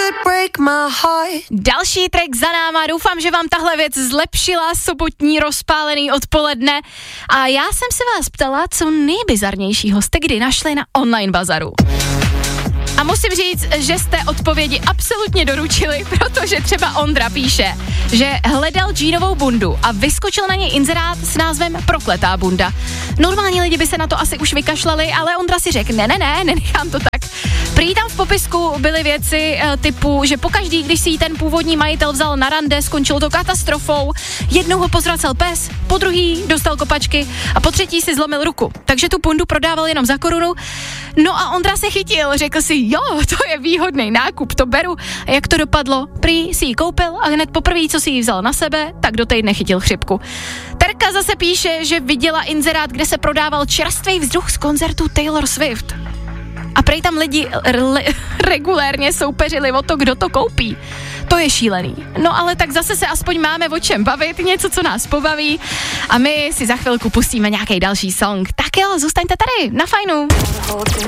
Další track za náma, doufám, že vám tahle věc zlepšila sobotní rozpálený odpoledne a já jsem se vás ptala, co nejbizarnějšího jste kdy našli na online bazaru. A musím říct, že jste odpovědi absolutně doručili, protože třeba Ondra píše, že hledal džínovou bundu a vyskočil na něj inzerát s názvem Prokletá bunda. Normální lidi by se na to asi už vykašlali, ale Ondra si řekl, ne, nenechám to tak. Prý tam v popisku byly věci typu, že pokaždý, když si ji ten původní majitel vzal na rande, skončilo to katastrofou, jednou ho pozvracel pes, po druhý dostal kopačky a po třetí si zlomil ruku. Takže tu bundu prodával jenom za korunu. No a Ondra se chytil, řekl si, jo, to je výhodný nákup, to beru. A jak to dopadlo? Prý si ji koupil a hned poprvé, co si ji vzal na sebe, tak do týdne chytil chřipku. Terka zase píše, že viděla inzerát, kde se prodával čerstvý vzduch z koncertu Taylor Swift. A prej tam lidi regulérně soupeřili o to, kdo to koupí. To je šílený. No ale tak zase se aspoň máme o čem bavit, něco, co nás pobaví. A my si za chvilku pustíme nějaký další song. Tak jo, zůstaňte tady, na fajnu.